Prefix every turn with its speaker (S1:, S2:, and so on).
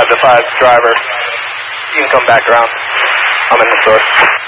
S1: the 5 driver. You can come back around. I'm in the store.